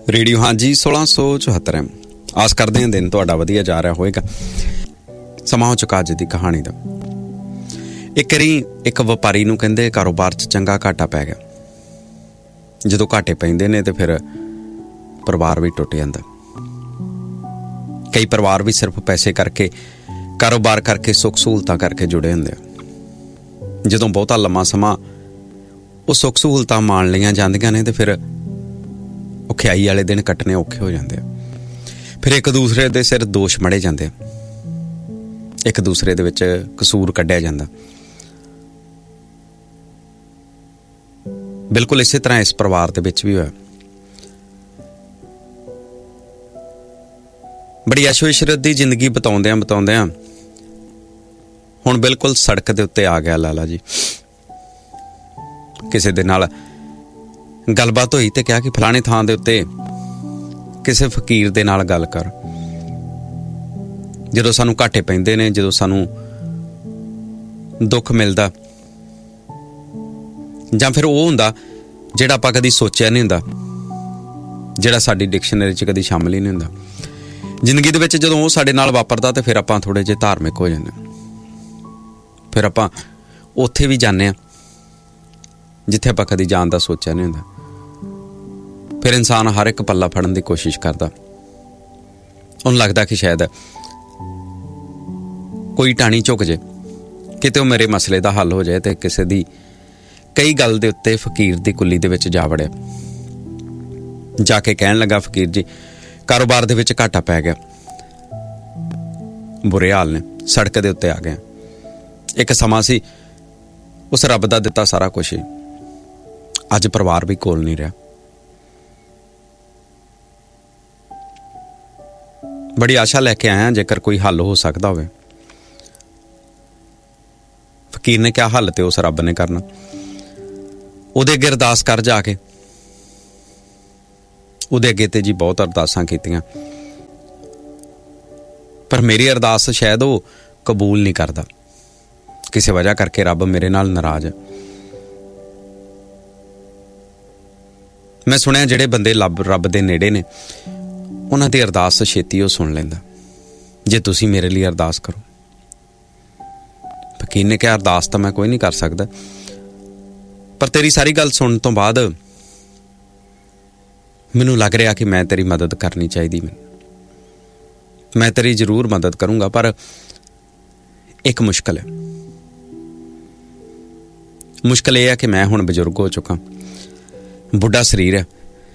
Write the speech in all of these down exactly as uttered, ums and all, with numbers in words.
Radio ਹਾਂਜੀ सोलह सौ चौहत्तर। ਆਸ ਕਰਦੇ ਹਾਂ ਦਿਨ ਤੁਹਾਡਾ ਵਧੀਆ ਜਾ ਰਿਹਾ ਹੋਵੇਗਾ। ਸਮਾਂ ਹੋ ਚੁੱਕਾ ਅੱਜ ਦੀ ਕਹਾਣੀ ਦਾ। ਇੱਕ ਵਾਰੀ ਇੱਕ ਵਪਾਰੀ ਨੂੰ ਕਹਿੰਦੇ ਕਾਰੋਬਾਰ 'ਚ ਚੰਗਾ ਘਾਟਾ ਪੈ ਗਿਆ। ਜਦੋਂ ਘਾਟੇ ਪੈਂਦੇ ਨੇ ਤੇ ਫਿਰ ਪਰਿਵਾਰ ਵੀ ਟੁੱਟ ਜਾਂਦਾ। ਕਈ ਪਰਿਵਾਰ ਵੀ ਸਿਰਫ ਪੈਸੇ ਕਰਕੇ, ਕਾਰੋਬਾਰ ਕਰਕੇ, ਸੁੱਖ ਸਹੂਲਤਾਂ ਕਰਕੇ ਜੁੜੇ ਹੁੰਦੇ ਆ। ਜਦੋਂ ਬਹੁਤਾ ਲੰਮਾ ਸਮਾਂ ਉਹ ਸੁੱਖ ਸਹੂਲਤਾਂ ਮਾਣ ਲਈਆਂ ਜਾਂਦੀਆਂ ਨੇ ਤੇ ਫਿਰ ਔਖਿਆਈ ਵਾਲੇ ਦਿਨ ਕੱਟਣੇ ਔਖੇ ਹੋ ਜਾਂਦੇ ਆ। ਫਿਰ ਇੱਕ ਦੂਸਰੇ ਦੇ ਸਿਰ ਦੋਸ਼ ਮੜੇ ਜਾਂਦੇ ਆ, ਇੱਕ ਦੂਸਰੇ ਦੇ ਵਿੱਚ ਕਸੂਰ ਕੱਢਿਆ ਜਾਂਦਾ। ਬਿਲਕੁਲ ਇਸੇ ਤਰ੍ਹਾਂ ਇਸ ਪਰਿਵਾਰ ਦੇ ਵਿੱਚ ਵੀ ਹੋਇਆ। ਬੜੀ ਐਸ਼ੋ ਇਸ਼ਰਤ ਦੀ ਜ਼ਿੰਦਗੀ ਬਤਾਉਂਦਿਆਂ ਬਤਾਉਂਦਿਆਂ ਹੁਣ ਬਿਲਕੁਲ ਸੜਕ ਦੇ ਉੱਤੇ ਆ ਗਿਆ ਲਾਲਾ ਜੀ। ਕਿਸੇ ਦੇ ਨਾਲ ਗੱਲਬਾਤ ਹੋਈ ਤੇ ਕਿਹਾ ਕਿ ਫਲਾਣੇ ਥਾਂ ਦੇ ਉੱਤੇ ਕਿਸੇ ਫਕੀਰ ਦੇ ਨਾਲ ਗੱਲ ਕਰ। ਜਦੋਂ ਸਾਨੂੰ ਘਾਟੇ ਪੈਂਦੇ ਨੇ, ਜਦੋਂ ਸਾਨੂੰ ਦੁੱਖ ਮਿਲਦਾ, ਜਾਂ ਫਿਰ ਉਹ ਹੁੰਦਾ ਜਿਹੜਾ ਆਪਾਂ ਕਦੀ ਸੋਚਿਆ ਨਹੀਂ ਹੁੰਦਾ, ਜਿਹੜਾ ਸਾਡੀ ਡਿਕਸ਼ਨਰੀ 'ਚ ਕਦੀ ਸ਼ਾਮਲ ਹੀ ਨਹੀਂ ਹੁੰਦਾ ਜ਼ਿੰਦਗੀ ਦੇ ਵਿੱਚ, ਜਦੋਂ ਉਹ ਸਾਡੇ ਨਾਲ ਵਾਪਰਦਾ ਤੇ ਫਿਰ ਆਪਾਂ ਥੋੜ੍ਹੇ ਜਿਹੇ ਧਾਰਮਿਕ ਹੋ ਜਾਂਦੇ। ਫਿਰ ਆਪਾਂ ਉੱਥੇ ਵੀ ਜਾਂਦੇ ਹਾਂ ਜਿੱਥੇ ਆਪਾਂ ਕਦੀ ਜਾਣ ਦਾ ਸੋਚਿਆ ਨਹੀਂ ਹੁੰਦਾ। ਫਿਰ ਇਨਸਾਨ ਹਰ ਇੱਕ ਪੱਲਾ ਫੜਨ ਦੀ ਕੋਸ਼ਿਸ਼ ਕਰਦਾ। ਉਹਨੂੰ ਲੱਗਦਾ ਕਿ ਸ਼ਾਇਦ ਕੋਈ ਟਾਹਣੀ ਝੁਕ ਜੇ, ਕਿਤੇ ਉਹ ਮੇਰੇ ਮਸਲੇ ਦਾ ਹੱਲ ਹੋ ਜਾਏ। ਤੇ ਕਿਸੇ ਦੀ ਕਈ ਗੱਲ ਦੇ ਉੱਤੇ ਫਕੀਰ ਦੀ ਕੁੱਲੀ ਦੇ ਵਿੱਚ ਜਾ ਵੜਿਆ। ਜਾ ਕੇ ਕਹਿਣ ਲੱਗਾ, ਫਕੀਰ ਜੀ ਕਾਰੋਬਾਰ ਦੇ ਵਿੱਚ ਘਾਟਾ ਪੈ ਗਿਆ, ਬੁਰੇ ਹਾਲ ਨੇ, ਸੜਕ ਦੇ ਉੱਤੇ ਆ ਗਏ। ਇੱਕ ਸਮਾਂ ਸੀ ਉਸ ਰੱਬ ਦਾ ਦਿੱਤਾ ਸਾਰਾ ਕੁਛ ਹੀ, ਅੱਜ ਪਰਿਵਾਰ ਵੀ ਕੋਲ ਨਹੀਂ ਰਿਹਾ। ਬੜੀ ਆਸ਼ਾ ਲੈ ਕੇ ਆਇਆ ਜੇਕਰ ਕੋਈ ਹੱਲ ਹੋ ਸਕਦਾ ਹੋਵੇ। ਫਕੀਰ ਨੇ ਕਿਹਾ ਹੱਲ ਤੇ ਉਸ ਰੱਬ ਨੇ ਕਰਨਾ। ਉਹਦੇ ਅੱਗੇ ਅਰਦਾਸ ਕਰ ਜਾ ਕੇ। ਉਹਦੇ ਅੱਗੇ ਤੇ ਜੀ ਬਹੁਤ ਅਰਦਾਸਾਂ ਕੀਤੀਆਂ, ਪਰ ਮੇਰੀ ਅਰਦਾਸ ਸ਼ਾਇਦ ਉਹ ਕਬੂਲ ਨਹੀਂ ਕਰਦਾ। ਕਿਸੇ ਵਜ੍ਹਾ ਕਰਕੇ ਰੱਬ ਮੇਰੇ ਨਾਲ ਨਾਰਾਜ਼ ਹੈ। ਮੈਂ ਸੁਣਿਆ ਜਿਹੜੇ ਬੰਦੇ ਲੱਭ ਰੱਬ ਦੇ ਨੇੜੇ ਨੇ ਉਹਨਾਂ ਦੀ ਅਰਦਾਸ ਛੇਤੀ ਉਹ ਸੁਣ ਲੈਂਦਾ, ਜੇ ਤੁਸੀਂ ਮੇਰੇ ਲਈ ਅਰਦਾਸ ਕਰੋ। ਫਕੀਰ ਨੇ ਕਿਹਾ ਅਰਦਾਸ ਤਾਂ ਮੈਂ ਕੋਈ ਨਹੀਂ ਕਰ ਸਕਦਾ, ਪਰ ਤੇਰੀ ਸਾਰੀ ਗੱਲ ਸੁਣਨ ਤੋਂ ਬਾਅਦ ਮੈਨੂੰ ਲੱਗ ਰਿਹਾ ਕਿ ਮੈਂ ਤੇਰੀ ਮਦਦ ਕਰਨੀ ਚਾਹੀਦੀ। ਮੈਨੂੰ ਮੈਂ ਤੇਰੀ ਜ਼ਰੂਰ ਮਦਦ ਕਰੂੰਗਾ, ਪਰ ਇੱਕ ਮੁਸ਼ਕਲ ਹੈ। ਮੁਸ਼ਕਲ ਇਹ ਹੈ ਕਿ ਮੈਂ ਹੁਣ ਬਜ਼ੁਰਗ ਹੋ ਚੁੱਕਾ, ਬੁੱਢਾ ਸਰੀਰ ਹੈ,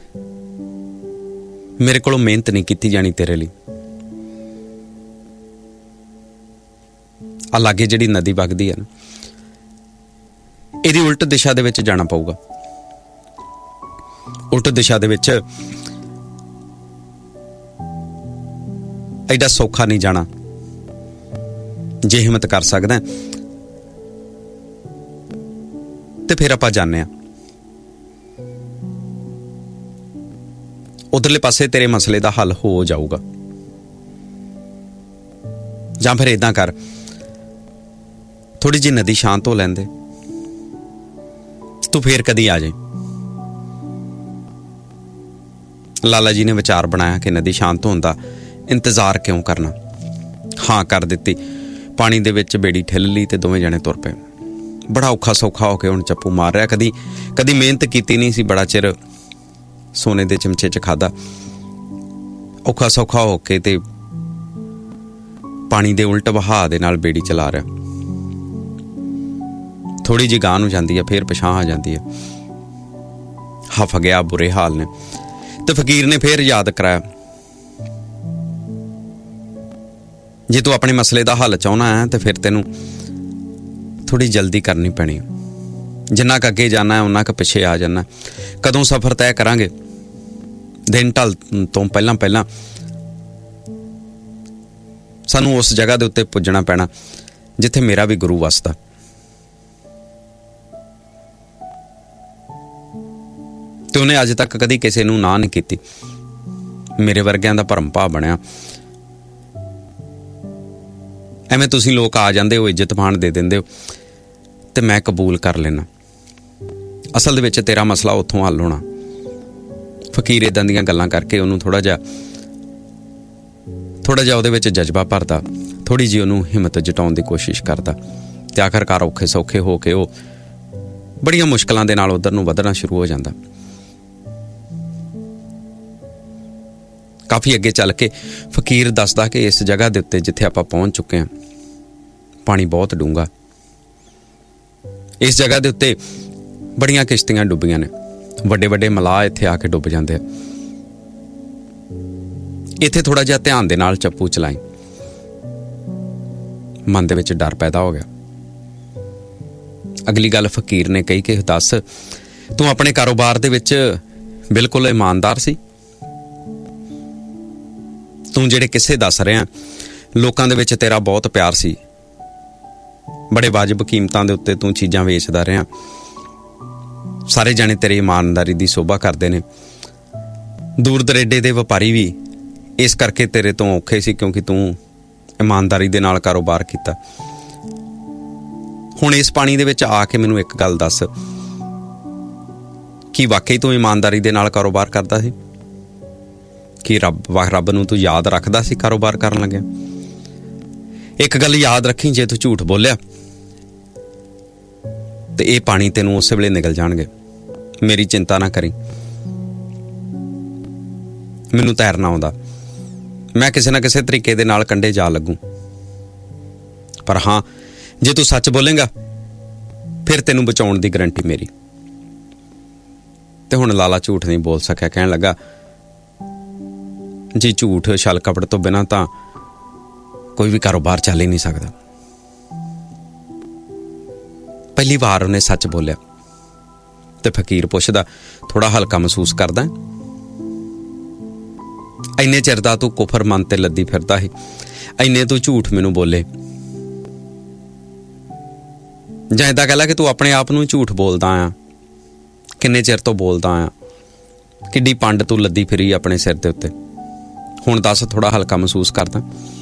ਮੇਰੇ ਕੋਲੋਂ ਮਿਹਨਤ ਨਹੀਂ ਕੀਤੀ ਜਾਣੀ ਤੇਰੇ ਲਈ। ਆ ਲਾਗੇ ਜਿਹੜੀ ਨਦੀ ਵਗਦੀ ਹੈ ਨਾ, ਇਹਦੀ ਉਲਟ ਦਿਸ਼ਾ ਦੇ ਵਿੱਚ ਜਾਣਾ ਪਊਗਾ। ਉਲਟ ਦਿਸ਼ਾ ਦੇ ਵਿੱਚ ਐਡਾ ਸੌਖਾ ਨਹੀਂ ਜਾਣਾ। ਜੇ ਹਿੰਮਤ ਕਰ ਸਕਦਾ ਤੇ ਫਿਰ ਆਪਾਂ ਜਾਂਦੇ ਹਾਂ। ਉਧਰਲੇ ਪਾਸੇ ਤੇਰੇ ਮਸਲੇ ਦਾ ਹੱਲ ਹੋ ਜਾਊਗਾ। ਜਾਂ ਫਿਰ ਏਦਾਂ ਕਰ, ਥੋੜੀ ਜਿਹੀ ਨਦੀ ਸ਼ਾਂਤ ਹੋ ਲੈਂਦੇ, ਤੂੰ ਫੇਰ ਕਦੀ ਆ ਜਾਏ। ਲਾਲਾ ਜੀ ਨੇ ਵਿਚਾਰ ਬਣਾਇਆ ਕਿ ਨਦੀ ਸ਼ਾਂਤ ਹੋਣ ਦਾ ਇੰਤਜ਼ਾਰ ਕਿਉਂ ਕਰਨਾ। ਹਾਂ ਕਰ ਦਿੱਤੀ। ਪਾਣੀ ਦੇ ਵਿੱਚ ਬੇੜੀ ਠਿੱਲ ਲਈ ਤੇ ਦੋਵੇਂ ਜਣੇ ਤੁਰ ਪਏ। ਬੜਾ ਔਖਾ ਸੌਖਾ ਹੋ ਕੇ ਹੁਣ ਚੱਪੂ ਮਾਰ ਰਿਹਾ। ਕਦੀ ਕਦੀ ਮਿਹਨਤ ਕੀਤੀ ਨਹੀਂ ਸੀ, ਬੜਾ ਚਿਰ ਸੋਨੇ ਦੇ ਚਮਚੇ 'ਚ ਖਾਧਾ। ਔਖਾ ਸੌਖਾ ਹੋ ਕੇ ਤੇ ਪਾਣੀ ਦੇ ਉਲਟ ਵਹਾਅ ਦੇ ਨਾਲ ਬੇੜੀ ਚਲਾ ਰਿਹਾ। ਥੋੜੀ ਜਿਹੀ ਗਾਂਹ ਨੂੰ ਜਾਂਦੀ ਹੈ, ਫੇਰ ਪਿਛਾਂਹ ਆ ਜਾਂਦੀ ਹੈ। ਹਫ ਗਿਆ, ਬੁਰੇ ਹਾਲ ਨੇ। ਤੇ ਫਕੀਰ ਨੇ ਫੇਰ ਯਾਦ ਕਰਾਇਆ, ਜੇ ਤੂੰ ਆਪਣੇ ਮਸਲੇ ਦਾ ਹੱਲ ਚਾਹੁੰਦਾ ਹੈ ਤੇ ਫਿਰ ਤੈਨੂੰ ਥੋੜੀ ਜਲਦੀ ਕਰਨੀ ਪੈਣੀ। ਜਿੰਨਾ ਕੁ ਅੱਗੇ ਜਾਣਾ ਹੈ ਉਨਾ ਕੁ ਪਿੱਛੇ ਆ ਜਾਣਾ। ਕਦੋਂ ਸਫ਼ਰ ਤੈਅ ਕਰਾਂਗੇ, ਦਿਨ ਢਲ ਤੋਂ ਪਹਿਲਾਂ ਪਹਿਲਾਂ ਸਾਨੂੰ ਉਸ ਜਗ੍ਹਾ ਦੇ ਉੱਤੇ ਪੁੱਜਣਾ ਪੈਣਾ ਜਿੱਥੇ ਮੇਰਾ ਵੀ ਗੁਰੂ ਵਸਦਾ। ਤੇ ਉਹਨੇ ਅੱਜ ਤੱਕ ਕਦੀ ਕਿਸੇ ਨੂੰ ਨਾ ਨਹੀਂ ਕੀਤੀ। ਮੇਰੇ ਵਰਗਿਆਂ ਦਾ ਭਰਮ ਭਾਵ ਬਣਿਆ। ਐਵੇਂ ਤੁਸੀਂ ਲੋਕ ਆ ਜਾਂਦੇ ਹੋ, ਇੱਜ਼ਤ ਮਾਣ ਦੇ ਦਿੰਦੇ ਹੋ ਤੇ ਮੈਂ ਕਬੂਲ ਕਰ ਲੈਣਾ। ਅਸਲ ਦੇ ਵਿੱਚ ਤੇਰਾ ਮਸਲਾ ਉੱਥੋਂ ਹੱਲ ਹੋਣਾ, ਫਕੀਰ ਇਦਾਂ ਦੀਆਂ ਗੱਲਾਂ ਕਰਕੇ ਉਹਨੂੰ ਥੋੜ੍ਹਾ ਜਿਹਾ ਥੋੜ੍ਹਾ ਜਿਹਾ ਉਹਦੇ ਵਿੱਚ ਜਜ਼ਬਾ ਭਰਦਾ, ਥੋੜ੍ਹੀ ਜਿਹੀ ਉਹਨੂੰ ਹਿੰਮਤ ਜਟਾਉਣ ਦੀ ਕੋਸ਼ਿਸ਼ ਕਰਦਾ ਅਤੇ ਆਖਰਕਾਰ ਔਖੇ ਸੌਖੇ ਹੋ ਕੇ ਉਹ ਬੜੀਆਂ ਮੁਸ਼ਕਿਲਾਂ ਦੇ ਨਾਲ ਉੱਧਰ ਨੂੰ ਵਧਣਾ ਸ਼ੁਰੂ ਹੋ ਜਾਂਦਾ। ਕਾਫੀ ਅੱਗੇ ਚੱਲ ਕੇ ਫਕੀਰ ਦੱਸਦਾ ਕਿ ਇਸ ਜਗ੍ਹਾ ਦੇ ਉੱਤੇ ਜਿੱਥੇ ਆਪਾਂ ਪਹੁੰਚ ਚੁੱਕੇ ਹਾਂ, ਪਾਣੀ ਬਹੁਤ ਡੂੰਘਾ। ਇਸ ਜਗ੍ਹਾ ਦੇ ਉੱਤੇ ਬੜੀਆਂ ਕਿਸ਼ਤੀਆਂ ਡੁੱਬੀਆਂ ਨੇ, ਵੱਡੇ ਵੱਡੇ ਮਲਾਹ ਇੱਥੇ ਆ ਕੇ ਡੁੱਬ ਜਾਂਦੇ ਆ। ਇੱਥੇ ਥੋੜ੍ਹਾ ਜਿਹਾ ਧਿਆਨ ਦੇ ਨਾਲ ਚੱਪੂ ਚਲਾਈ। ਮਨ ਦੇ ਵਿੱਚ ਡਰ ਪੈਦਾ ਹੋ ਗਿਆ। ਅਗਲੀ ਗੱਲ ਫਕੀਰ ਨੇ ਕਹੀ ਕਿ ਦੱਸ, ਤੂੰ ਆਪਣੇ ਕਾਰੋਬਾਰ ਦੇ ਵਿੱਚ ਬਿਲਕੁਲ ਇਮਾਨਦਾਰ ਸੀ? ਤੂੰ ਜਿਹੜੇ ਕਿੱਸੇ ਦੱਸ ਰਿਹਾ, ਲੋਕਾਂ ਦੇ ਵਿੱਚ ਤੇਰਾ ਬਹੁਤ ਪਿਆਰ ਸੀ, ਬੜੇ ਵਾਜਬ ਕੀਮਤਾਂ ਦੇ ਉੱਤੇ ਤੂੰ ਚੀਜ਼ਾਂ ਵੇਚਦਾ ਰਿਹਾ, ਸਾਰੇ ਜਾਣੇ ਤੇਰੀ ਇਮਾਨਦਾਰੀ ਦੀ ਸ਼ੋਭਾ ਕਰਦੇ ਨੇ। ਦੂਰ ਦਰੇਡੇ ਦੇ ਵਪਾਰੀ ਵੀ ਇਸ ਕਰਕੇ ਤੇਰੇ ਤੋਂ ਔਖੇ ਸੀ ਕਿਉਂਕਿ ਤੂੰ ਇਮਾਨਦਾਰੀ ਦੇ ਨਾਲ ਕਾਰੋਬਾਰ ਕੀਤਾ। ਹੁਣ ਇਸ ਪਾਣੀ ਦੇ ਵਿੱਚ ਆ ਕੇ ਮੈਨੂੰ ਇੱਕ ਗੱਲ ਦੱਸ, ਕੀ ਵਾਕਈ ਤੂੰ ਇਮਾਨਦਾਰੀ ਦੇ ਨਾਲ ਕਾਰੋਬਾਰ ਕਰਦਾ ਸੀ? ਕੀ ਰੱਬ ਵਾਹ ਰੱਬ ਨੂੰ ਤੂੰ ਯਾਦ ਰੱਖਦਾ ਸੀ ਕਾਰੋਬਾਰ ਕਰਨ ਲੱਗਿਆ? ਇੱਕ ਗੱਲ ਯਾਦ ਰੱਖੀ, ਜੇ ਤੂੰ ਝੂਠ ਬੋਲਿਆ ਤੇ ਇਹ ਪਾਣੀ ਤੈਨੂੰ ਉਸੇ ਵੇਲੇ ਨਿਕਲ ਜਾਣਗੇ। ਮੇਰੀ ਚਿੰਤਾ ਨਾ ਕਰੀ, ਮੈਨੂੰ ਤੈਰਨਾ ਆਉਂਦਾ, ਮੈਂ ਕਿਸੇ ਨਾ ਕਿਸੇ ਤਰੀਕੇ ਦੇ ਨਾਲ ਕੰਢੇ ਜਾ ਲੱਗੂ। ਪਰ ਹਾਂ, ਜੇ ਤੂੰ ਸੱਚ ਬੋਲੇਂਗਾ ਫਿਰ ਤੈਨੂੰ ਬਚਾਉਣ ਦੀ ਗਰੰਟੀ ਮੇਰੀ। ਤੇ ਹੁਣ ਲਾਲਾ ਝੂਠ ਨਹੀਂ ਬੋਲ ਸਕਿਆ, ਕਹਿਣ ਲੱਗਾ, ਜੀ ਝੂਠ ਛਲ ਕਪਟ ਤੋਂ ਬਿਨਾਂ ਤਾਂ ਕੋਈ ਵੀ ਕਾਰੋਬਾਰ ਚੱਲ ਹੀ ਨਹੀਂ ਸਕਦਾ। ਪਹਿਲੀ ਵਾਰ ਉਹਨੇ ਸੱਚ ਬੋਲਿਆ ਤੇ ਫਕੀਰ ਪੁੱਛਦਾ, ਥੋੜਾ ਹਲਕਾ ਮਹਿਸੂਸ ਕਰਦਾ? ਇੰਨੇ ਚਿਰ ਦਾ ਤੂੰ ਕੁਫਰ ਮਨ ਤੇ ਲੱਦੀ ਫਿਰਦਾ ਸੀ, ਇੰਨੇ ਤੂੰ ਝੂਠ ਮੈਨੂੰ ਬੋਲੇ, ਜਾਂ ਏਦਾਂ ਕਹਿ ਲਾ ਕਿ ਤੂੰ ਆਪਣੇ ਆਪ ਨੂੰ ਝੂਠ ਬੋਲਦਾ ਆ? ਕਿੰਨੇ ਚਿਰ ਤੋਂ ਬੋਲਦਾ ਆ? ਕਿੱਡੀ ਪੰਡ ਤੂੰ ਲੱਦੀ ਫਿਰੀ ਆਪਣੇ ਸਿਰ ਦੇ ਉੱਤੇ? ਹੁਣ ਦੱਸ, ਥੋੜਾ ਹਲਕਾ ਮਹਿਸੂਸ ਕਰਦਾ?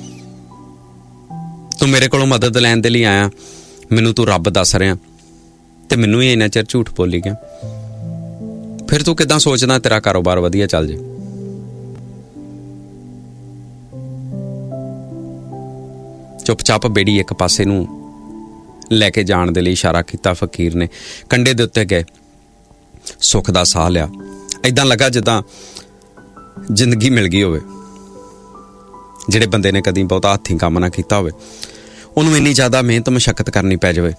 ਤੂੰ ਮੇਰੇ ਕੋਲੋਂ ਮਦਦ ਲੈਣ ਦੇ ਲਈ ਆਇਆ, ਮੈਨੂੰ ਤੂੰ ਰੱਬ ਦੱਸ ਰਿਹਾ ਤੇ ਮੈਨੂੰ ਹੀ ਇੰਨਾ ਚਿਰ ਝੂਠ ਬੋਲੀ ਗਿਆ। ਫਿਰ ਤੂੰ ਕਿੱਦਾਂ ਸੋਚਦਾ ਤੇਰਾ ਕਾਰੋਬਾਰ ਵਧੀਆ ਚੱਲ ਜੇ? ਚੁੱਪ-ਚਾਪ ਬੇੜੀ ਇੱਕ ਪਾਸੇ ਨੂੰ ਲੈ ਕੇ ਜਾਣ ਦੇ ਲਈ ਇਸ਼ਾਰਾ ਕੀਤਾ ਫਕੀਰ ਨੇ। ਕੰਢੇ ਦੇ ਉੱਤੇ ਗਏ, ਸੁੱਖ ਦਾ ਸਾਹ ਲਿਆ। ਏਦਾਂ ਲੱਗਾ ਜਿੱਦਾਂ ਜ਼ਿੰਦਗੀ ਮਿਲ ਗਈ ਹੋਵੇ। ਜਿਹੜੇ ਬੰਦੇ ਨੇ ਕਦੀ ਬਹੁਤਾ ਹੱਥੀਂ ਕੰਮ ਨਾ ਕੀਤਾ ਹੋਵੇ, ਉਹਨੂੰ ਇੰਨੀ ਜ਼ਿਆਦਾ ਮਿਹਨਤ ਮਸ਼ੱਕਤ ਕਰਨੀ ਪੈ ਜਾਵੇ।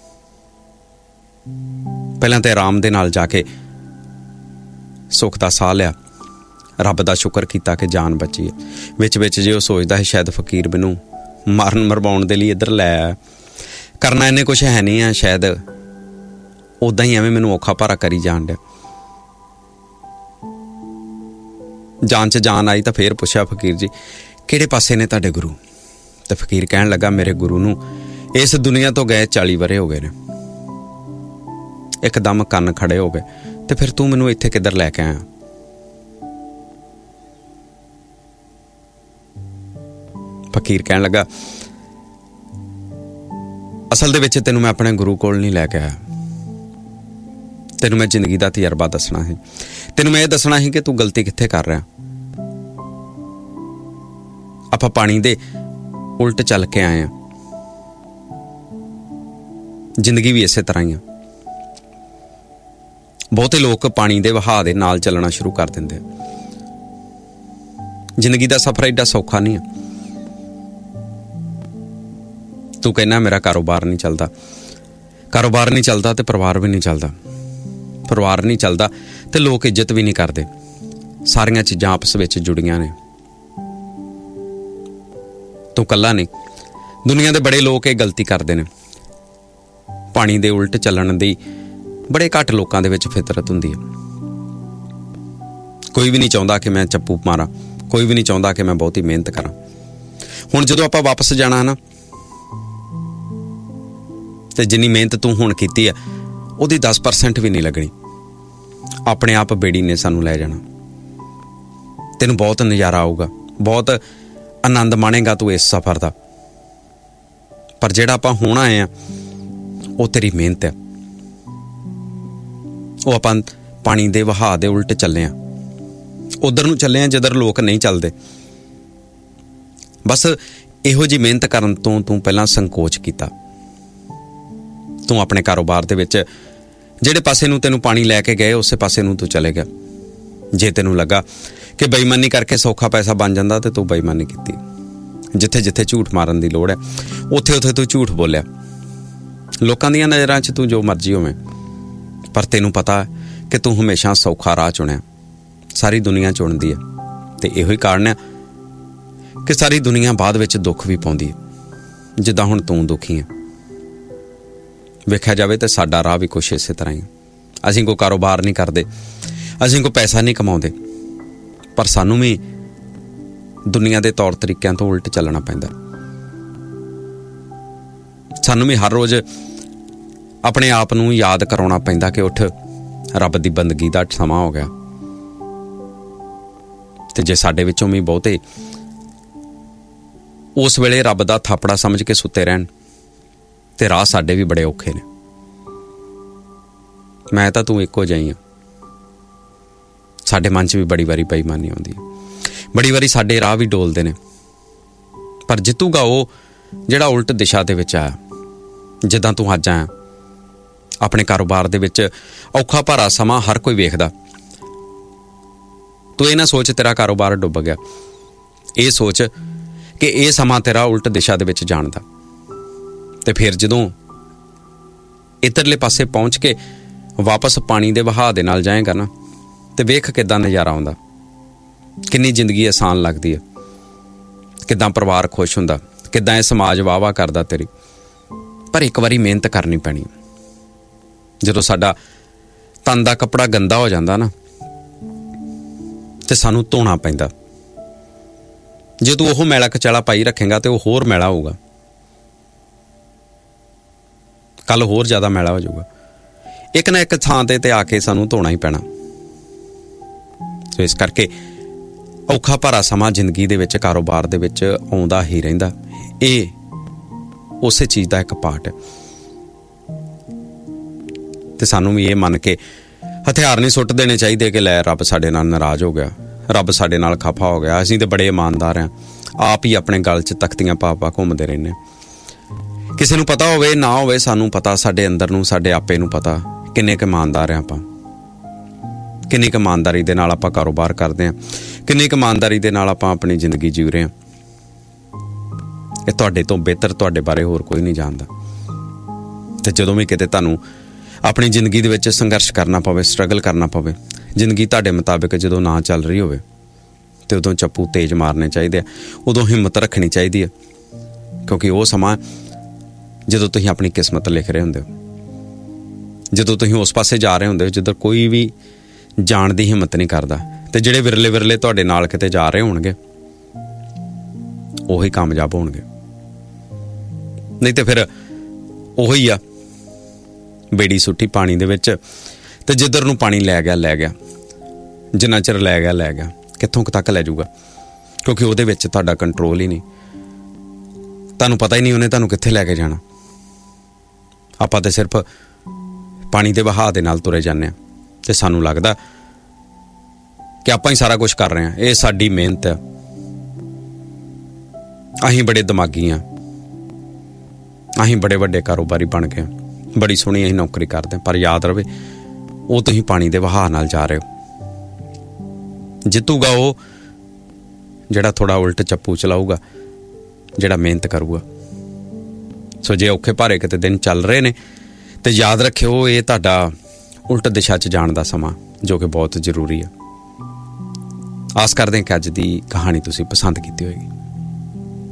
ਪਹਿਲਾਂ ਤੇ ਆਰਾਮ ਦੇ ਨਾਲ ਜਾ ਕੇ ਸੁੱਖ ਦਾ ਸਾਹ ਲਿਆ, ਰੱਬ ਦਾ ਸ਼ੁਕਰ ਕੀਤਾ ਕਿ ਜਾਨ ਬਚੀ ਹੈ। ਵਿੱਚ ਵਿੱਚ ਜੇ ਉਹ ਸੋਚਦਾ ਹੈ ਸ਼ਾਇਦ ਫਕੀਰ ਮੈਨੂੰ ਮਾਰਨ ਮਰਵਾਉਣ ਦੇ ਲਈ ਇੱਧਰ ਲੈ ਆਇਆ, ਕਰਨਾ ਇਹਨੇ ਕੁਛ ਹੈ ਨਹੀਂ ਆ, ਸ਼ਾਇਦ ਉੱਦਾਂ ਹੀ ਐਵੇਂ ਮੈਨੂੰ ਔਖਾ ਭਾਰਾ ਕਰੀ ਜਾਣ ਡਿਆ। ਜਾਨ 'ਚ ਜਾਨ ਆਈ ਤਾਂ ਫੇਰ ਪੁੱਛਿਆ, ਫਕੀਰ ਜੀ ਕਿਹੜੇ ਪਾਸੇ ਨੇ ਤੁਹਾਡੇ ਗੁਰੂ? ਤੇ ਫਕੀਰ ਕਹਿਣ ਲੱਗਾ, ਮੇਰੇ ਗੁਰੂ ਨੂੰ ਇਸ ਦੁਨੀਆ ਤੋਂ ਗਏ ਚਾਲੀ ਵਰ੍ਹੇ ਹੋ ਗਏ ਨੇ। ਇੱਕਦਮ ਕੰਨ ਖੜੇ ਹੋ ਗਏ। ਤੇ ਫਿਰ ਤੂੰ ਮੈਨੂੰ ਇੱਥੇ ਕਿੱਧਰ ਲੈ ਕੇ ਆਇਆ? ਫਕੀਰ ਕਹਿਣ ਲੱਗਾ, ਅਸਲ ਦੇ ਵਿੱਚ ਤੈਨੂੰ ਮੈਂ ਆਪਣੇ ਗੁਰੂ ਕੋਲ ਨਹੀਂ ਲੈ ਕੇ ਆਇਆ। ਤੈਨੂੰ ਮੈਂ ਜ਼ਿੰਦਗੀ ਦਾ ਤਜਰਬਾ ਦੱਸਣਾ ਸੀ। ਤੈਨੂੰ ਮੈਂ ਇਹ ਦੱਸਣਾ ਸੀ ਕਿ ਤੂੰ ਗਲਤੀ ਕਿੱਥੇ ਕਰ ਰਿਹਾ। ਆਪਾਂ ਪਾਣੀ ਦੇ ਉਲਟ ਚੱਲ ਕੇ ਆਏ ਆ। ਜ਼ਿੰਦਗੀ ਵੀ ਇਸੇ ਤਰ੍ਹਾਂ ਹੀ ਆ। ਬਹੁਤੇ ਲੋਕ ਪਾਣੀ ਦੇ ਵਹਾਅ ਦੇ ਨਾਲ ਚੱਲਣਾ ਸ਼ੁਰੂ ਕਰ ਦਿੰਦੇ ਆ। ਜ਼ਿੰਦਗੀ ਦਾ ਸਫ਼ਰ ਏਡਾ ਸੌਖਾ ਨਹੀਂ ਆ। ਤੂੰ ਕਹਿਣਾ ਮੇਰਾ ਕਾਰੋਬਾਰ ਨਹੀਂ ਚੱਲਦਾ, ਕਾਰੋਬਾਰ ਨਹੀਂ ਚੱਲਦਾ ਤੇ ਪਰਿਵਾਰ ਵੀ ਨਹੀਂ ਚੱਲਦਾ। ਪਰਿਵਾਰ ਨਹੀਂ ਚੱਲਦਾ ਤੇ ਲੋਕ ਇੱਜ਼ਤ ਵੀ ਨਹੀਂ ਕਰਦੇ। ਸਾਰੀਆਂ ਚੀਜ਼ਾਂ ਆਪਸ ਵਿੱਚ ਜੁੜੀਆਂ ਨੇ। ਤੂੰ ਇਕੱਲਾ ਨਹੀਂ, ਦੁਨੀਆ ਦੇ ਬੜੇ ਲੋਕ ਇਹ ਗਲਤੀ ਕਰਦੇ ਨੇ। ਪਾਣੀ ਦੇ ਉਲਟ ਚੱਲਣ ਦੀ ਬੜੇ ਘੱਟ ਲੋਕਾਂ ਦੇ ਵਿੱਚ ਫਿਤਰਤ ਹੁੰਦੀ ਹੈ। ਕੋਈ ਵੀ ਨਹੀਂ ਚਾਹੁੰਦਾ ਕਿ ਮੈਂ ਚੱਪੂ ਮਾਰਾਂ, ਕੋਈ ਵੀ ਨਹੀਂ ਚਾਹੁੰਦਾ ਕਿ ਮੈਂ ਬਹੁਤੀ ਮਿਹਨਤ ਕਰਾਂ। ਹੁਣ ਜਦੋਂ ਆਪਾਂ ਵਾਪਸ ਜਾਣਾ ਹੈ ਨਾ, ਤੇ ਜਿੰਨੀ ਮਿਹਨਤ ਤੂੰ ਹੁਣ ਕੀਤੀ ਹੈ ਉਹਦੀ ਦਸ ਪਰਸੈਂਟ ਵੀ ਨਹੀਂ ਲੱਗਣੀ। ਆਪਣੇ ਆਪ ਬੇੜੀ ਨੇ ਸਾਨੂੰ ਲੈ ਜਾਣਾ। ਤੈਨੂੰ ਬਹੁਤ ਨਜ਼ਾਰਾ ਆਊਗਾ, ਬਹੁਤ ਆਨੰਦ ਮਾਣੇਗਾ ਤੂੰ ਇਸ ਸਫ਼ਰ ਦਾ। ਪਰ ਜਿਹੜਾ ਆਪਾਂ ਹੁਣ ਆਏ ਆ ਉਹ ਤੇਰੀ ਮਿਹਨਤ ਹੈ। ਉਹ ਆਪਾਂ ਪਾਣੀ ਦੇ ਵਹਾਅ ਦੇ ਉਲਟ ਚੱਲੇ ਆ। ਉਧਰ ਨੂੰ ਚੱਲੇ ਆ ਜਿੱਧਰ ਲੋਕ ਨਹੀਂ ਚੱਲਦੇ। ਬਸ ਇਹੋ ਜਿਹੀ ਮਿਹਨਤ ਕਰਨ ਤੋਂ ਤੂੰ ਪਹਿਲਾਂ ਸੰਕੋਚ ਕੀਤਾ। ਤੂੰ ਆਪਣੇ ਕਾਰੋਬਾਰ ਦੇ ਵਿੱਚ ਜਿਹੜੇ ਪਾਸੇ ਨੂੰ ਤੈਨੂੰ ਪਾਣੀ ਲੈ ਕੇ ਗਏ ਉਸੇ ਪਾਸੇ ਨੂੰ ਤੂੰ ਚਲੇ ਗਿਆ। ਜੇ ਤੈਨੂੰ ਲੱਗਾ ਕਿ ਬੇਈਮਾਨੀ ਕਰਕੇ ਸੌਖਾ ਪੈਸਾ ਬਣ ਜਾਂਦਾ ਤੇ ਤੂੰ ਬੇਈਮਾਨੀ ਕੀਤੀ। ਜਿੱਥੇ ਜਿੱਥੇ ਝੂਠ ਮਾਰਨ ਦੀ ਲੋੜ ਹੈ ਉੱਥੇ ਉੱਥੇ ਤੂੰ ਝੂਠ ਬੋਲਿਆ। ਲੋਕਾਂ ਦੀਆਂ ਨਜ਼ਰਾਂ 'ਚ ਤੂੰ ਜੋ ਮਰਜ਼ੀ ਹੋਵੇਂ, ਪਰ ਤੈਨੂੰ ਪਤਾ ਕਿ ਤੂੰ ਹਮੇਸ਼ਾ ਸੌਖਾ ਰਾਹ ਚੁਣਿਆ। ਸਾਰੀ ਦੁਨੀਆ ਚੁਣਦੀ ਹੈ ਤੇ ਇਹੋ ਹੀ ਕਾਰਨ ਹੈ ਕਿ ਸਾਰੀ ਦੁਨੀਆ ਬਾਅਦ ਵਿੱਚ ਦੁੱਖ ਵੀ ਪਾਉਂਦੀ ਹੈ, ਜਿੱਦਾਂ ਹੁਣ ਤੂੰ ਦੁਖੀ ਹੈ। ਵੇਖਿਆ ਜਾਵੇ ਤਾਂ ਸਾਡਾ ਰਾਹ ਵੀ ਕੁਛ ਇਸੇ ਤਰ੍ਹਾਂ ਹੀ। ਅਸੀਂ ਕੋਈ ਕਾਰੋਬਾਰ ਨਹੀਂ ਕਰਦੇ, ਅਸੀਂ ਕੋਈ ਪੈਸਾ ਨਹੀਂ ਕਮਾਉਂਦੇ, ਪਰ ਸਾਨੂੰ ਵੀ ਦੁਨੀਆ ਦੇ ਤੌਰ ਤਰੀਕਿਆਂ ਤੋਂ ਉਲਟ ਚੱਲਣਾ ਪੈਂਦਾ। ਸਾਨੂੰ ਵੀ ਹਰ ਰੋਜ਼ ਆਪਣੇ ਆਪ ਨੂੰ ਯਾਦ ਕਰਾਉਣਾ ਪੈਂਦਾ ਕਿ ਉੱਠ, ਰੱਬ ਦੀ ਬੰਦਗੀ ਦਾ ਸਮਾਂ ਹੋ ਗਿਆ। ਤੇ ਜੇ ਸਾਡੇ ਵਿੱਚੋਂ ਵੀ ਬਹੁਤੇ ਉਸ ਵੇਲੇ ਰੱਬ ਦਾ ਥਾਪੜਾ ਸਮਝ ਕੇ ਸੁੱਤੇ ਰਹਿਣ ਤੇ ਰਾਹ ਸਾਡੇ ਵੀ ਬੜੇ ਔਖੇ ਨੇ। ਮੈਂ ਤਾਂ ਤੂੰ ਇੱਕੋ ਜਿਹੀ ਆ। ਸਾਡੇ ਮਨ 'ਚ ਵੀ ਬੜੀ ਵਾਰੀ ਬੇਈਮਾਨੀ ਆਉਂਦੀ ਹੈ, ਬੜੀ ਵਾਰੀ ਸਾਡੇ ਰਾਹ ਵੀ ਡੋਲਦੇ ਨੇ, ਪਰ ਜਿੱਤੂਗਾ ਉਹ ਜਿਹੜਾ ਉਲਟ ਦਿਸ਼ਾ ਦੇ ਵਿੱਚ ਆਇਆ। ਜਿੱਦਾਂ ਤੂੰ ਅੱਜ ਆਇਆ, ਆਪਣੇ ਕਾਰੋਬਾਰ ਦੇ ਵਿੱਚ ਔਖਾ ਭਾਰਾ ਸਮਾਂ ਹਰ ਕੋਈ ਵੇਖਦਾ। ਤੂੰ ਇਹ ਨਾ ਸੋਚ ਤੇਰਾ ਕਾਰੋਬਾਰ ਡੁੱਬ ਗਿਆ, ਇਹ ਸੋਚ ਕਿ ਇਹ ਸਮਾਂ ਤੇਰਾ ਉਲਟ ਦਿਸ਼ਾ ਦੇ ਵਿੱਚ ਜਾਣ ਦਾ। ਤੇ ਫਿਰ ਜਦੋਂ ਇੱਧਰਲੇ ਪਾਸੇ ਪਹੁੰਚ ਕੇ ਵਾਪਸ ਪਾਣੀ ਦੇ ਵਹਾਅ ਦੇ ਨਾਲ ਜਾਏਗਾ ਨਾ, ਤੇ ਵੇਖ ਕਿੱਦਾਂ ਨਜ਼ਾਰਾ ਆਉਂਦਾ, ਕਿੰਨੀ ਜ਼ਿੰਦਗੀ ਆਸਾਨ ਲੱਗਦੀ ਹੈ, ਕਿੱਦਾਂ ਪਰਿਵਾਰ ਖੁਸ਼ ਹੁੰਦਾ, ਕਿੱਦਾਂ ਇਹ ਸਮਾਜ ਵਾਹ ਵਾਹ ਕਰਦਾ ਤੇਰੀ। ਪਰ ਇੱਕ ਵਾਰੀ ਮਿਹਨਤ ਕਰਨੀ ਪੈਣੀ। ਜਦੋਂ ਸਾਡਾ ਤਨ ਦਾ ਕੱਪੜਾ ਗੰਦਾ ਹੋ ਜਾਂਦਾ ਨਾ, ਤੇ ਸਾਨੂੰ ਧੋਣਾ ਪੈਂਦਾ। ਜੇ ਤੂੰ ਉਹ ਮੈਲਾ ਕਚਾਲਾ ਪਾਈ ਰੱਖੇਗਾ ਤੇ ਉਹ ਹੋਰ ਮੈਲਾ ਹੋਊਗਾ, ਕੱਲ ਹੋਰ ਜ਼ਿਆਦਾ ਮੈਲਾ ਹੋ ਜਾਊਗਾ। ਇੱਕ ਨਾ ਇੱਕ ਥਾਂ ਤੇ ਤੇ ਆ ਕੇ ਸਾਨੂੰ ਧੋਣਾ ਹੀ ਪੈਣਾ। ਸੋ ਇਸ ਕਰਕੇ ਔਖਾ ਭਾਰਾ ਸਮਾਂ ਜ਼ਿੰਦਗੀ ਦੇ ਵਿੱਚ, ਕਾਰੋਬਾਰ ਦੇ ਵਿੱਚ ਆਉਂਦਾ ਹੀ ਰਹਿੰਦਾ। ਇਹ ਉਸੇ ਚੀਜ਼ ਦਾ ਇੱਕ ਪਾਰਟ ਹੈ। ਤੇ ਸਾਨੂੰ ਵੀ ਇਹ ਮੰਨ ਕੇ ਹਥਿਆਰ ਨਹੀਂ ਸੁੱਟ ਦੇਣੇ ਚਾਹੀਦੇ ਕਿ ਲੈ ਰੱਬ ਸਾਡੇ ਨਾਲ ਨਾਰਾਜ਼ ਹੋ ਗਿਆ, ਰੱਬ ਸਾਡੇ ਨਾਲ ਖਫਾ ਹੋ ਗਿਆ। ਅਸੀਂ ਤੇ ਬੜੇ ਇਮਾਨਦਾਰ ਹਾਂ, ਆਪ ਹੀ ਆਪਣੇ ਗਲ 'ਚ ਤਖਤੀਆਂ ਪਾ ਪਾ ਘੁੰਮਦੇ ਰਹਿੰਦੇ ਹਾਂ। ਕਿਸੇ ਨੂੰ ਪਤਾ ਹੋਵੇ ਨਾ ਹੋਵੇ, ਸਾਨੂੰ ਪਤਾ, ਸਾਡੇ ਅੰਦਰ ਨੂੰ, ਸਾਡੇ ਆਪੇ ਨੂੰ ਪਤਾ ਕਿੰਨੇ ਕੁ ਇਮਾਨਦਾਰ ਹਾਂ ਆਪਾਂ, ਕਿੰਨੀ ਕੁ ਇਮਾਨਦਾਰੀ ਦੇ ਨਾਲ ਆਪਾਂ ਕਾਰੋਬਾਰ ਕਰਦੇ ਹਾਂ, ਕਿੰਨੀ ਕੁ ਇਮਾਨਦਾਰੀ ਦੇ ਨਾਲ ਆਪਾਂ ਆਪਣੀ ਜ਼ਿੰਦਗੀ ਜੀ ਰਹੇ ਹਾਂ। ਇਹ ਤੁਹਾਡੇ ਤੋਂ ਬਿਹਤਰ ਤੁਹਾਡੇ ਬਾਰੇ ਹੋਰ ਕੋਈ ਨਹੀਂ ਜਾਣਦਾ। ਤੇ ਜਦੋਂ ਵੀ ਕਿਤੇ ਤੁਹਾਨੂੰ ਆਪਣੀ ਜ਼ਿੰਦਗੀ ਦੇ ਵਿੱਚ ਸੰਘਰਸ਼ ਕਰਨਾ ਪਵੇ, ਸਟਰਗਲ ਕਰਨਾ ਪਵੇ, ਜ਼ਿੰਦਗੀ ਤੁਹਾਡੇ ਮੁਤਾਬਿਕ ਜਦੋਂ ਨਾ ਚੱਲ ਰਹੀ ਹੋਵੇ, ਤੇ ਉਦੋਂ ਚੱਪੂ ਤੇਜ਼ ਮਾਰਨੇ ਚਾਹੀਦੇ ਆ, ਉਦੋਂ ਹਿੰਮਤ ਰੱਖਣੀ ਚਾਹੀਦੀ ਹੈ। ਕਿਉਂਕਿ ਉਹ ਸਮਾਂ ਜਦੋਂ ਤੁਸੀਂ ਆਪਣੀ ਕਿਸਮਤ ਲਿਖ ਰਹੇ ਹੁੰਦੇ ਹੋ, ਜਦੋਂ ਤੁਸੀਂ ਉਸ ਪਾਸੇ ਜਾ ਰਹੇ ਹੁੰਦੇ ਹੋ ਜਿੱਧਰ ਕੋਈ ਵੀ ਜਾਣ ਦੀ ਹਿੰਮਤ ਨਹੀਂ ਕਰਦਾ। ਤੇ ਜਿਹੜੇ ਵਿਰਲੇ ਵਿਰਲੇ ਤੁਹਾਡੇ ਨਾਲ ਕਿਤੇ ਜਾ ਰਹੇ ਹੋਣਗੇ, ਉਹੀ ਕਾਮਯਾਬ ਹੋਣਗੇ। ਨਹੀਂ ਤੇ ਫਿਰ ਉਹੀ ਆ, ਬੇੜੀ ਸੁੱਟੀ ਪਾਣੀ ਦੇ ਵਿੱਚ, ਤੇ ਜਿੱਧਰ ਨੂੰ ਪਾਣੀ ਲੈ ਗਿਆ ਲੈ ਗਿਆ, ਜਿੰਨਾ ਚਿਰ ਲੈ ਗਿਆ ਲੈ ਗਿਆ, ਕਿੱਥੋਂ ਤੱਕ ਲੈ ਜਾਊਗਾ, ਕਿਉਂਕਿ ਉਹਦੇ ਵਿੱਚ ਤੁਹਾਡਾ ਕੰਟਰੋਲ ਹੀ ਨਹੀਂ। ਤੁਹਾਨੂੰ ਪਤਾ ਹੀ ਨਹੀਂ ਉਹਨੇ ਤੁਹਾਨੂੰ ਕਿੱਥੇ ਲੈ ਕੇ ਜਾਣਾ। ਆਪਾਂ ਤੇ ਸਿਰਫ ਪਾਣੀ ਦੇ ਵਹਾਅ ਦੇ ਨਾਲ ਤੁਰੇ ਜਾਂਦੇ ਹਾਂ, ਤੇ ਸਾਨੂੰ ਲੱਗਦਾ ਕਿ ਆਪਾਂ ਹੀ ਸਾਰਾ ਕੁਛ ਕਰ ਰਹੇ ਹਾਂ, ਇਹ ਸਾਡੀ ਮਿਹਨਤ ਹੈ, ਅਸੀਂ ਬੜੇ ਦਿਮਾਗੀ ਹਾਂ, ਅਸੀਂ ਬੜੇ ਵੱਡੇ ਕਾਰੋਬਾਰੀ ਬਣ ਗਏ, ਬੜੀ ਸੋਹਣੀ ਅਸੀਂ ਨੌਕਰੀ ਕਰਦੇ। ਪਰ ਯਾਦ ਰਵੇ, ਉਹ ਤੁਸੀਂ ਪਾਣੀ ਦੇ ਵਹਾਅ ਨਾਲ ਜਾ ਰਹੇ ਹੋ। ਜਿੱਤੂਗਾ ਉਹ ਜਿਹੜਾ ਥੋੜਾ ਉਲਟ ਚੱਪੂ ਚਲਾਊਗਾ, ਜਿਹੜਾ ਮਿਹਨਤ ਕਰੂਗਾ। ਸੋ ਜੇ ਔਖੇ ਭਾਰੇ ਕਿਤੇ ਦਿਨ ਚੱਲ ਰਹੇ ਨੇ, ਤੇ ਯਾਦ ਰੱਖਿਓ ਇਹ ਤੁਹਾਡਾ ਉਲਟ ਦਿਸ਼ਾ 'ਚ ਜਾਣ ਦਾ ਸਮਾਂ, ਜੋ ਕਿ ਬਹੁਤ ਜ਼ਰੂਰੀ ਹੈ। ਆਸ ਕਰਦੇ ਹਾਂ ਕਿ ਅੱਜ ਦੀ ਕਹਾਣੀ ਤੁਸੀਂ ਪਸੰਦ ਕੀਤੀ ਹੋਏਗੀ।